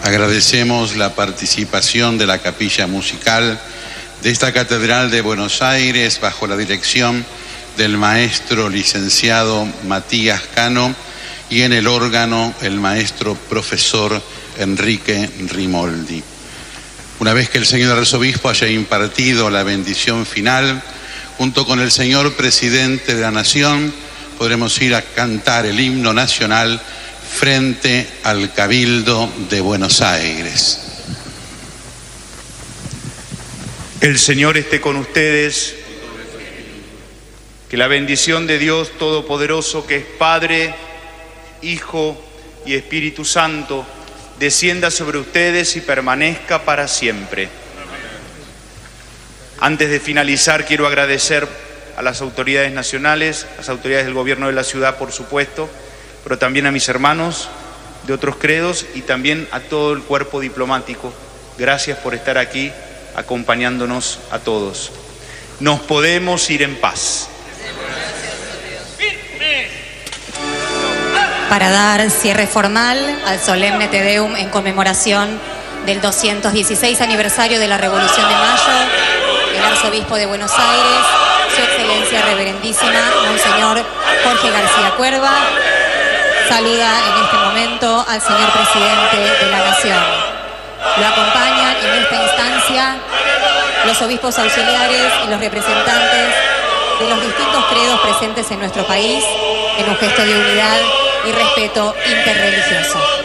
Agradecemos la participación de la Capilla Musical de esta Catedral de Buenos Aires bajo la dirección del maestro licenciado Matías Cano y en el órgano el maestro profesor Enrique Rimoldi. Una vez que el señor arzobispo haya impartido la bendición final, junto con el señor presidente de la Nación, podremos ir a cantar el himno nacional frente al Cabildo de Buenos Aires. El Señor esté con ustedes. Que la bendición de Dios Todopoderoso, que es Padre, Hijo y Espíritu Santo, descienda sobre ustedes y permanezca para siempre. Antes de finalizar, quiero agradecer a las autoridades nacionales, a las autoridades del gobierno de la ciudad, por supuesto, pero también a mis hermanos de otros credos y también a todo el cuerpo diplomático. Gracias por estar aquí acompañándonos a todos. Nos podemos ir en paz. Para dar cierre formal al solemne Te Deum en conmemoración del 216 aniversario de la Revolución de Mayo, el arzobispo de Buenos Aires, su excelencia reverendísima, Monseñor Jorge García Cuerva, saluda en este momento al señor presidente de la Nación. Lo acompañan en esta instancia los obispos auxiliares y los representantes de los distintos credos presentes en nuestro país en un gesto de unidad y respeto interreligioso.